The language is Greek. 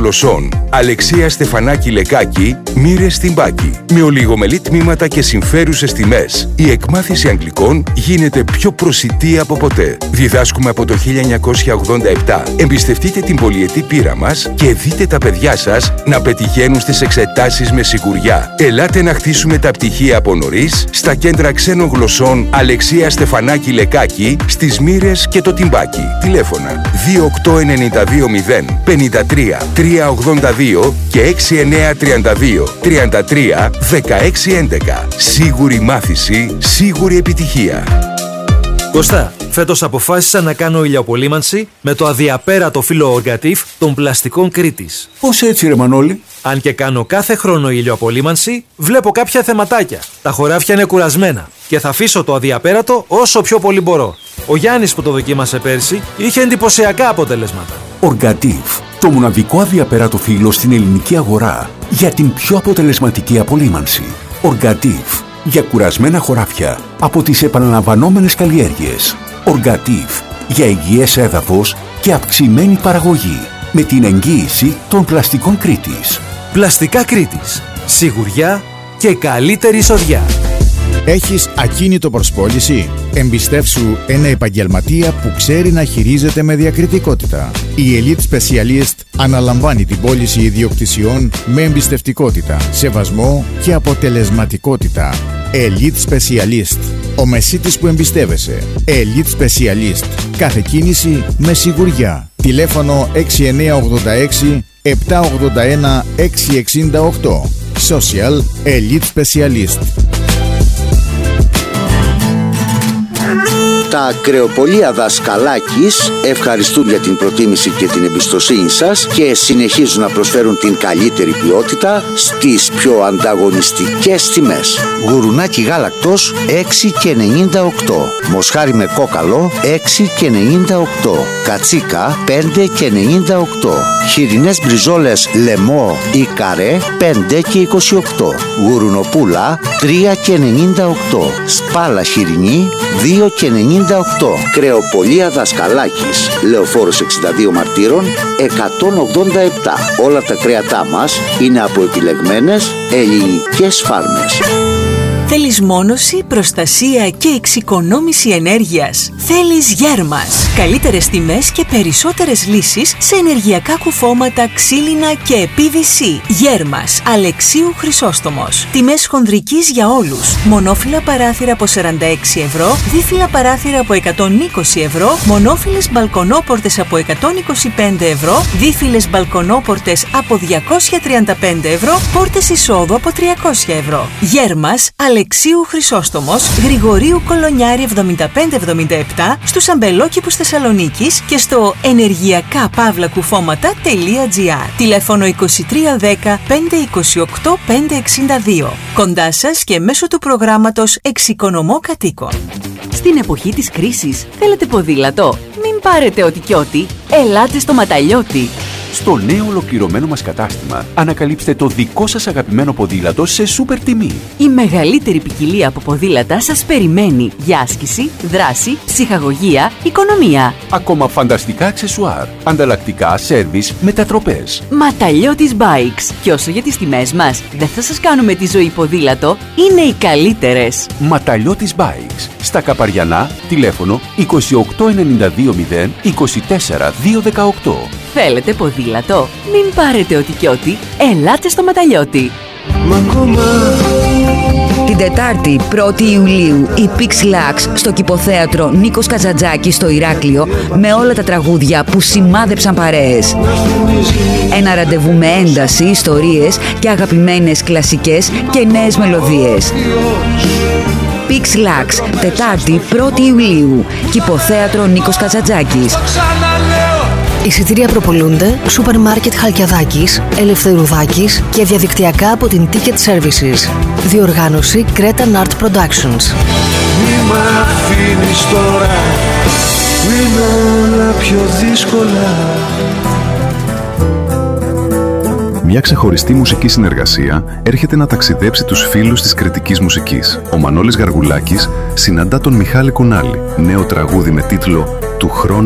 γλωσσών. Αλεξία Στεφανάκη Λεκάκη, Μοίρες στην Πάκη. Με ολιγομελή τμήματα και συμφέρουσες τιμές, η εκμάθηση αγγλικών γίνεται πιο προσιτή από ποτέ. Διδάσκουμε από το 1987. Εμπιστευτείτε την πολυετή πείρα μας και δείτε τα παιδιά σας να πετυχαίνουν στις εξετάσεις με σιγουριά. Ελάτε να χτίσουμε τα πτυχία από νωρίς στα κέντρα ξένων γλωσσών Αλεξία Στεφανάκη Λεκάκη, στις Μοίρες και το Τιμπάκι. Τηλέφωνα 28920 53 382 και 6932 33 1611. Σίγουρη μάθηση, σίγουρη επιτυχία. Κωστά, φέτος αποφάσισα να κάνω ηλιοαπολύμανση με το αδιαπέρατο φύλλο Orgatif των πλαστικών Κρήτης. Πώς έτσι ρε Μανώλη? Αν και κάνω κάθε χρόνο ηλιοαπολύμανση, βλέπω κάποια θεματάκια. Τα χωράφια είναι κουρασμένα και θα αφήσω το αδιαπέρατο όσο πιο πολύ μπορώ. Ο Γιάννης που το δοκίμασε πέρσι είχε εντυπωσιακά αποτελέσματα. Orgatif, το μοναδικό αδιαπέρατο φύλλο στην ελληνική αγορά για την πιο αποτελεσματική απολύμανση. Orgatif, για κουρασμένα χωράφια από τις επαναλαμβανόμενες καλλιέργειες. Orgatif, για υγιές έδαφος και αυξημένη παραγωγή. Με την εγγύηση των πλαστικών Κρήτης. Πλαστικά Κρήτης. Σιγουριά και καλύτερη εισοδιά. Έχεις ακίνητο προς πώληση? Εμπιστεύσου ένα επαγγελματία που ξέρει να χειρίζεται με διακριτικότητα. Η Elite Specialist αναλαμβάνει την πώληση ιδιοκτησιών με εμπιστευτικότητα, σεβασμό και αποτελεσματικότητα. Elite Specialist. Ο μεσίτης που εμπιστεύεσαι. Elite Specialist. Κάθε κίνηση με σιγουριά. Τηλέφωνο 6986 781 668. Social Elite Specialist. Τα κρεοπολία Δασκαλάκης ευχαριστούν για την προτίμηση και την εμπιστοσύνη σας και συνεχίζουν να προσφέρουν την καλύτερη ποιότητα στις πιο ανταγωνιστικές τιμές. Γουρουνάκι γάλακτος 6,98. Μοσχάρι με κόκαλο 6,98. Κατσίκα 5,98. Χοιρινές μπριζόλες λεμό ή καρέ 5,28. Γουρουνοπούλα 3,98. Σπάλα χοιρινή 2,98. Κρεοπολία Δασκαλάκης, Λεωφόρος 62 Μαρτύρων 187. Όλα τα κρέατά μας είναι από επιλεγμένες ελληνικές φάρμες. Θέλεις μόνωση, προστασία και εξοικονόμηση ενέργειας? Θέλεις Γέρμας. Καλύτερες τιμές και περισσότερες λύσεις σε ενεργειακά κουφώματα, ξύλινα και PVC. Γέρμας, Αλεξίου Χρυσόστομος. Τιμές χονδρικής για όλους. Μονόφυλλα παράθυρα από 46 ευρώ, δίφυλλα παράθυρα από 120 ευρώ, μονόφυλλες μπαλκονόπορτες από 125 ευρώ, δίφυλλες μπαλκονόπορτες από 235 ευρώ, πόρτες εισόδου από 300 ευρώ. Γέρμας, Αλεξίου Χρυσόστομος, Γρηγορίου Κολονιάρη 7577, στους αμπελόκηπους Θεσσαλονίκης και στο ενεργειακά-κουφώματα.gr. Τηλέφωνο 2310 528 562. Κοντά σας και μέσω του προγράμματος Εξοικονομώ Κατοίκων. Στην εποχή της κρίσης θέλετε ποδήλατο? Μην πάρετε ό,τι κι ό,τι. Ελάτε στο Ματαλιώτη. Στο νέο ολοκληρωμένο μας κατάστημα ανακαλύψτε το δικό σας αγαπημένο ποδήλατο σε σούπερ τιμή. Η μεγαλύτερη ποικιλία από ποδήλατα σας περιμένει για άσκηση, δράση, ψυχαγωγία, οικονομία. Ακόμα φανταστικά αξεσουάρ, ανταλλακτικά, σέρβις, μετατροπές. Ματαλιώτης Bikes. Και όσο για τις τιμές μας, δεν θα σας κάνουμε τη ζωή ποδήλατο, είναι οι καλύτερες. Ματαλιώτης Bikes. Στα Καπαριανά, τηλέφωνο 28920 24 218. Θέλετε ποδήλατο? Μην πάρετε ό,τι κι ό,τι. Ελάτε στο Ματαλιώτη. Την Τετάρτη 1η Ιουλίου η Pix Lux στο Κηποθέατρο Νίκος Καζαντζάκης στο Ηράκλειο με όλα τα τραγούδια που σημάδεψαν παρέες. Ένα ραντεβού με ένταση, ιστορίες και αγαπημένες κλασικές και νέες μελωδίες. Pix Lux, Τετάρτη 1η Ιουλίου, Κηποθέατρο Νίκος Καζαντζάκης. Εισιτήρια προπολούνται σούπερ μάρκετ Χαλκιαδάκης, Ελευθερουδάκης και διαδικτυακά από την Ticket Services. Διοργάνωση Cretan Art Productions. Μη μ' αφήνεις τώρα, που είναι όλα πιο δύσκολα. Μια ξεχωριστή μουσική συνεργασία έρχεται να ταξιδέψει τους φίλους της κριτικής μουσικής. Ο Μανώλης Γαργουλάκης συναντά τον Μιχάλη Κουνάλη. Νέο τραγούδι με τίτλο «Του χρόνου